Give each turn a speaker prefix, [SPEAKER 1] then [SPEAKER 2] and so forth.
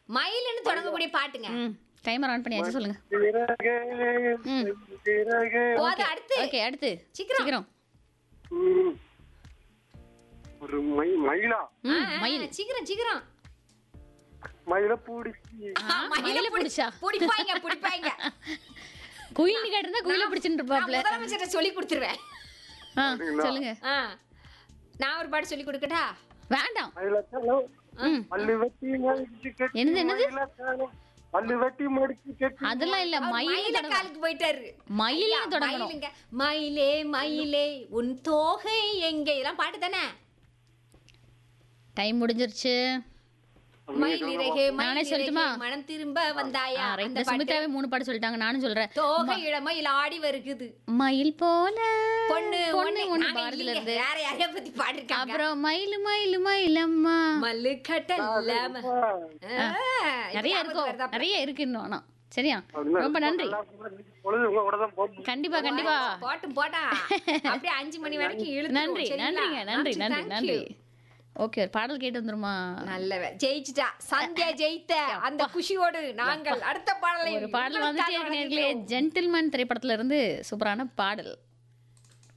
[SPEAKER 1] மயில்னு தொடங்கக்கூடிய பாட்டுங்க.
[SPEAKER 2] Timer on பண்ணியாச்சு, சொல்லுங்க.
[SPEAKER 1] போது அடுத்து.
[SPEAKER 2] ஓகே, அடுத்து
[SPEAKER 1] சீக்கிரம்.
[SPEAKER 2] சீக்கிரம்.
[SPEAKER 3] ஒரு மயிலா
[SPEAKER 2] மயில்.
[SPEAKER 1] சீக்கிரம் சீக்கிரம்.
[SPEAKER 3] மயில பூடிச்சு
[SPEAKER 2] மயில பிடிச்சா
[SPEAKER 1] பிடிப்பாங்க.
[SPEAKER 2] குயில் கேட்டிருந்தா குயில பிடிச்சிட்டு இருப்பாப்ல.
[SPEAKER 1] முதலமைச்சர் சொல்லி கொடுத்துருவேன்.
[SPEAKER 2] சொல்லுங்க.
[SPEAKER 1] நான் ஒரு பாட்டு சொல்லி கொடுக்கட்டா?
[SPEAKER 2] வேண்டாம்.
[SPEAKER 3] பல்லு வெட்டி மடிச்சு கட்டி
[SPEAKER 2] என்னது?
[SPEAKER 3] பல்லு வெட்டி மடிச்சு கட்டி
[SPEAKER 2] அதெல்லாம் இல்ல, மயில
[SPEAKER 1] காலுக்கு போயிட்டாரு.
[SPEAKER 2] மயில தொடங்கணும்.
[SPEAKER 1] மயிலுங்க. மயிலே மயிலே உன் தோகை எங்கே, இதெல்லாம் பாட்டு தானே?
[SPEAKER 2] டைம் முடிஞ்சிருச்சு.
[SPEAKER 1] மயிலிறகே
[SPEAKER 2] நானே சொல்லட்டுமா?
[SPEAKER 1] மனம் திரும்ப வந்தாயா, அந்த பாட்டு.
[SPEAKER 2] சுமித்ராவே 3 பாட்டு சொல்லிட்டாங்க, நானும் சொல்றேன்.
[SPEAKER 1] தோகை இளமயில் ஆடி வருகுது,
[SPEAKER 2] மயில் போல
[SPEAKER 1] பொண்ணு
[SPEAKER 2] பொண்ணு
[SPEAKER 1] ஒண்ணு.
[SPEAKER 2] ஒண்ணு
[SPEAKER 1] நாங்க
[SPEAKER 2] பாரதில
[SPEAKER 1] இல்லைங்க,
[SPEAKER 2] இருந்து.
[SPEAKER 1] வேற யாரையா பத்தி பாடிருக்காங்க.
[SPEAKER 2] அப்புறம் மயிலு மயிலு மயிலம்மா,
[SPEAKER 1] மல்லு கட்டல
[SPEAKER 2] நிறைய இருக்கும், நிறைய இருக்கு இன்னும். ஆனா சரியா, ரொம்ப நன்றி. கண்டிப்பா கண்டிப்பா
[SPEAKER 1] போட்டா அப்படியே 5 மணி வரைக்கும் இழுத்து.
[SPEAKER 2] நன்றி நன்றிங்க, நன்றி நன்றி நன்றி. ஓகே, ஒரு பாடல் கேட்டு வந்துருமா?
[SPEAKER 1] நல்ல ஜெயிச்சிட்டா சந்தியா, ஜெயித்த அந்த குஷியோடு நாங்கள் அடுத்த பாடலை
[SPEAKER 2] ஒரு பாடல் வந்துட்டே இருக்கு நேர்களே. ஜென்டில்மேன் திரைப்படத்துல இருந்து சூப்பரான பாடல்.